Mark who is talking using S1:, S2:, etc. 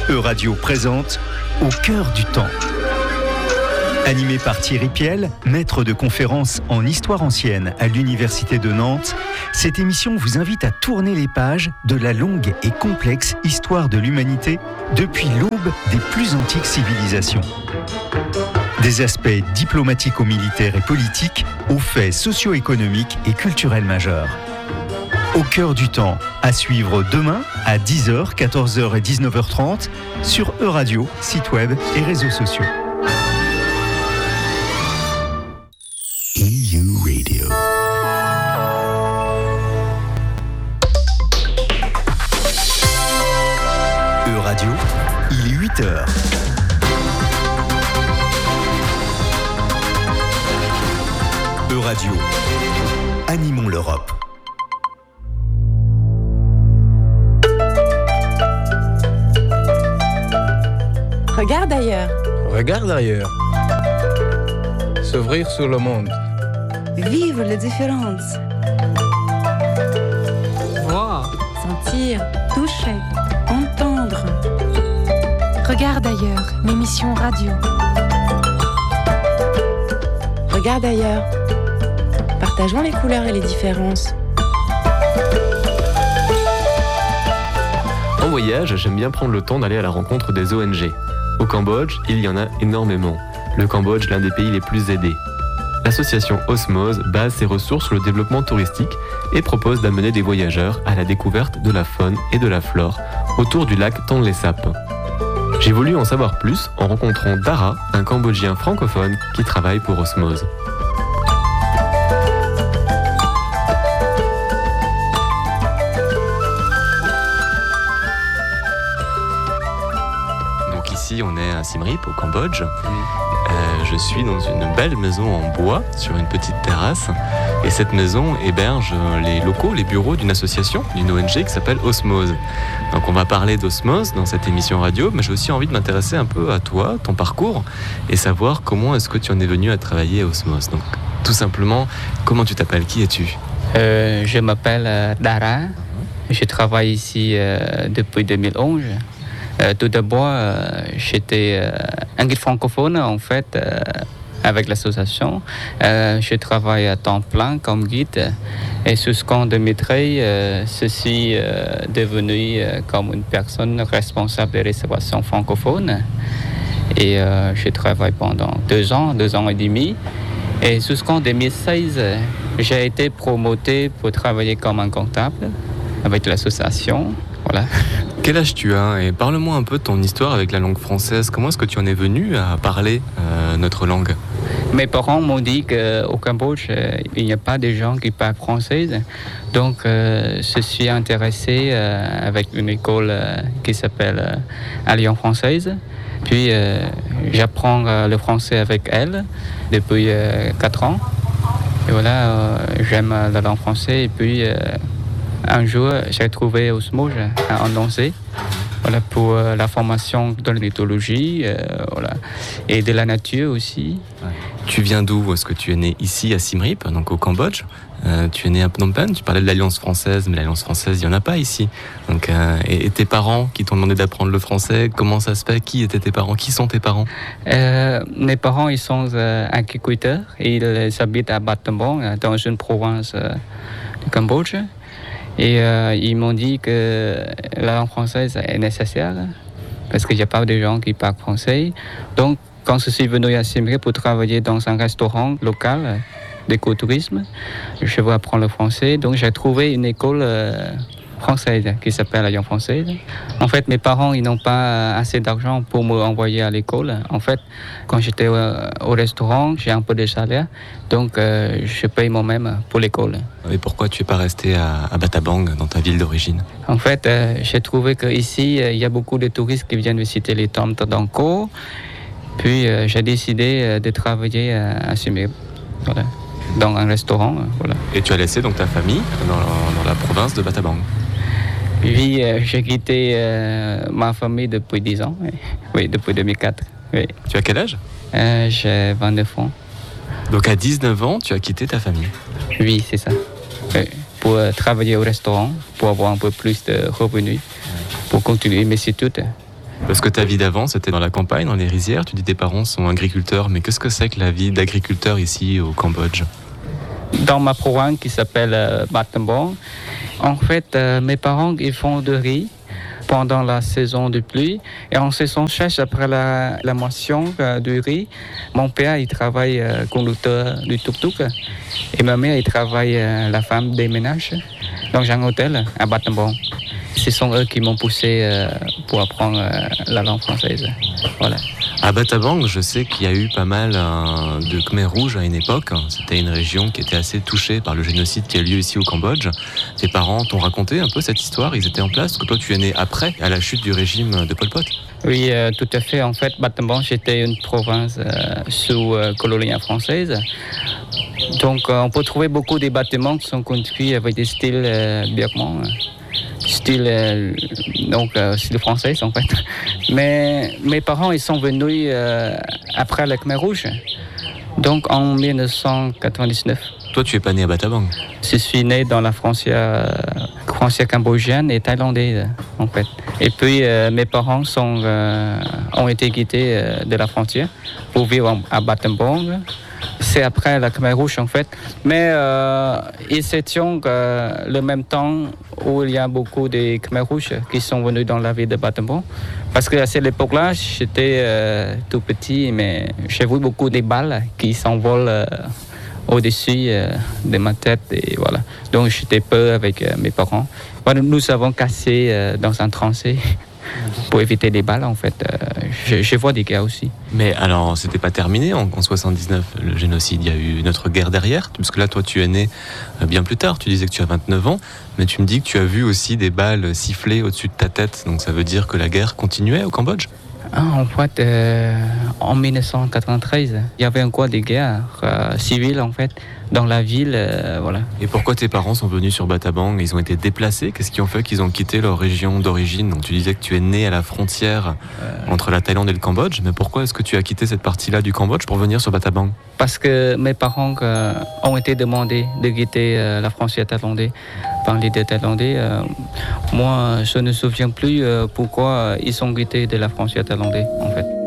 S1: Euradio présente Au cœur du temps. Animé par Thierry Piel, maître de conférences en histoire ancienne à l'Université de Nantes, cette émission vous invite à tourner les pages de la longue et complexe histoire de l'humanité depuis l'aube des plus antiques civilisations. Des aspects diplomatico-militaires et politiques aux faits socio-économiques et culturels majeurs. Au cœur du temps, à suivre demain à 10h, 14h et 19h30 sur Euradio, site web et réseaux sociaux. EU Radio. Euradio, il est 8h. Euradio, animons l'Europe.
S2: Regarde ailleurs.
S3: Regarde ailleurs. S'ouvrir sur le monde.
S2: Vivre les différences.
S4: Voir,
S2: Sentir, toucher, entendre.
S4: regarde ailleurs, l'émission radio.
S2: Regarde ailleurs. Partageons les couleurs et les différences.
S5: En voyage, j'aime bien prendre le temps d'aller à la rencontre des ONG. Au Cambodge, il y en a énormément. Le Cambodge, l'un des pays les plus aidés. L'association Osmose base ses ressources sur le développement touristique et propose d'amener des voyageurs à la découverte de la faune et de la flore autour du lac Tonlé Sap. J'ai voulu en savoir plus en rencontrant Dara, un Cambodgien francophone qui travaille pour Osmose. Donc ici, on est à Siem Reap, au Cambodge. Je suis dans une belle maison en bois, sur une petite terrasse. Et cette maison héberge les locaux, les bureaux d'une association, d'une ONG qui s'appelle Osmose. Donc on va parler d'Osmose dans cette émission radio, mais j'ai aussi envie de m'intéresser un peu à toi, ton parcours, et savoir comment est-ce que tu en es venu à travailler à Osmose. Donc tout simplement, comment tu t'appelles, qui es-tu ?
S6: Je m'appelle Dara. Je travaille ici depuis 2011. Tout d'abord, j'étais un guide francophone en fait avec l'association. Je travaille à temps plein comme guide et jusqu'en 2013, ceci est devenu comme une personne responsable des réservations francophones. Et je travaille pendant 2 ans et demi. Et jusqu'en 2016, j'ai été promoté pour travailler comme un comptable avec l'association. Voilà.
S5: Quel âge tu as ? Et parle-moi un peu de ton histoire avec la langue française. Comment est-ce que tu en es venu à parler notre langue ?
S6: Mes parents m'ont dit qu'au Cambodge, il n'y a pas de gens qui parlent français. Donc, je suis intéressé avec une école qui s'appelle Alliance française. Puis, j'apprends le français avec elle depuis 4 ans. Et voilà, j'aime la langue française. Et puis, un jour, j'ai trouvé Osmose à Nancy, voilà, pour la formation de l'ornithologie voilà, et de la nature aussi.
S5: Ouais. Tu viens d'où ? Est-ce que tu es né ici à Siem Reap, donc au Cambodge ? Tu es né à Phnom Penh, tu parlais de l'Alliance française, mais l'Alliance française, il n'y en a pas ici. Donc, et tes parents qui t'ont demandé d'apprendre le français, comment ça se fait ? Qui étaient tes parents ? Qui sont tes parents ?
S6: Mes parents, ils sont agriculteurs et ils habitent à Battambang, dans une province du Cambodge. Et ils m'ont dit que la langue française est nécessaire parce qu'il n'y a pas de gens qui parlent français. Donc, quand je suis venu à Siem Reap pour travailler dans un restaurant local d'écotourisme, je veux apprendre le français. Donc, j'ai trouvé une école française qui s'appelle Alliance française. En fait, mes parents, ils n'ont pas assez d'argent pour me envoyer à l'école. En fait, quand j'étais au restaurant, j'ai un peu de salaire. Donc, je paye moi-même pour l'école.
S5: Et pourquoi tu n'es pas resté à Battambang, dans ta ville d'origine ?
S6: En fait, j'ai trouvé qu'ici, il y a beaucoup de touristes qui viennent visiter les temples d'Angkor. Puis, j'ai décidé de travailler à Siem Reap, voilà, dans un restaurant. Voilà.
S5: Et tu as laissé donc ta famille dans la province de Battambang ?
S6: Oui, j'ai quitté ma famille depuis 10 ans. Oui, depuis 2004. Oui.
S5: Tu as quel âge ?
S6: J'ai 29 ans.
S5: Donc à 19 ans, tu as quitté ta famille ?
S6: Oui, c'est ça. Oui. Pour travailler au restaurant, pour avoir un peu plus de revenus, pour continuer mes études.
S5: Parce que ta vie d'avant, c'était dans la campagne, dans les rizières. Tu dis tes parents sont agriculteurs, mais qu'est-ce que c'est que la vie d'agriculteur ici au Cambodge?
S6: Dans ma province qui s'appelle Battambang, en fait, mes parents ils font de riz pendant la saison de pluie. Et en saison sèche, après la moisson du riz, mon père il travaille conducteur du tuk-tuk. Et ma mère il travaille la femme des ménages dans un hôtel à Battambang. Ce sont eux qui m'ont poussé pour apprendre la langue française. Voilà.
S5: À Battambang, je sais qu'il y a eu pas mal de Khmers rouges à une époque. C'était une région qui était assez touchée par le génocide qui a lieu ici au Cambodge. Tes parents t'ont raconté un peu cette histoire? Ils étaient en place? Parce que toi, tu es né après, à la chute du régime de Pol Pot.
S6: Oui, tout à fait. En fait, Battambang, c'était une province sous colonie française. Donc, on peut trouver beaucoup des bâtiments qui sont construits avec des styles birmans. Style français en fait. Mais mes parents ils sont venus après le Khmer Rouge, donc en 1999.
S5: Toi tu es pas né à Battambang?
S6: Je suis né dans la frontière cambodgienne et thaïlandaise en fait. Et puis mes parents ont été quittés de la frontière pour vivre à Battambang. C'est après la Khmer Rouge en fait. Mais ils étaient le même temps où il y a beaucoup de Khmer Rouges qui sont venus dans la ville de Battambang. Parce qu'à cette époque-là, j'étais tout petit, mais j'ai vu beaucoup de balles qui s'envolent au-dessus de ma tête. Et voilà. Donc j'étais peu avec mes parents. Voilà, nous avons cassé dans un tranchée. Pour éviter les balles, en fait. Je vois des guerres aussi.
S5: Mais alors, c'était pas terminé en 79, le génocide. Il y a eu une autre guerre derrière. Parce que là, toi, tu es né bien plus tard. Tu disais que tu as 29 ans. Mais tu me dis que tu as vu aussi des balles siffler au-dessus de ta tête. Donc ça veut dire que la guerre continuait au Cambodge?
S6: En fait, en 1993, il y avait encore des guerres civiles, en fait, dans la ville, voilà.
S5: Et pourquoi tes parents sont venus sur Battambang? Ils ont été déplacés? Qu'est-ce qui ont fait qu'ils ont quitté leur région d'origine? Donc tu disais que tu es né à la frontière entre la Thaïlande et le Cambodge, mais pourquoi est-ce que tu as quitté cette partie-là du Cambodge pour venir sur Battambang?
S6: Parce que mes parents ont été demandés de quitter la frontière thaïlandaise par les Thaïlandais. Moi, je ne me souviens plus pourquoi ils sont quittés de la frontière thaïlandaise, en fait.